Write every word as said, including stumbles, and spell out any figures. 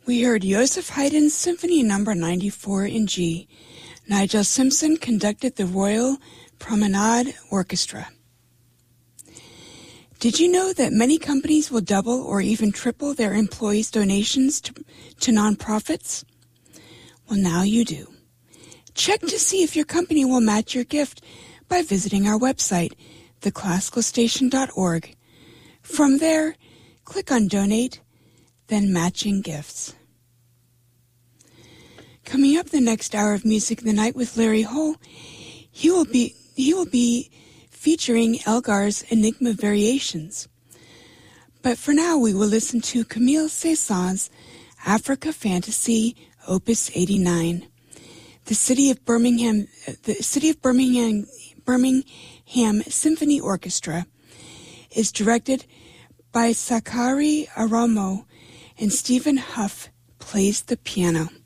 We heard Joseph Haydn's Symphony Number ninety-four in G. Nigel Simpson conducted the Royal Promenade Orchestra. Did you know that many companies will double or even triple their employees' donations to, to nonprofits? Well, now you do. Check to see if your company will match your gift by visiting our website, the classical station dot org. From there, click on Donate, then Matching Gifts. Coming up the next hour of Music in the Night with Larry Hull, he will be he will be featuring Elgar's Enigma Variations. But for now, we will listen to Camille Saint-Saëns' Africa Fantasy, Opus eighty-nine. The city of Birmingham, the city of Birmingham, Birmingham Symphony Orchestra is directed by Sakari Aramo, and Stephen Huff plays the piano.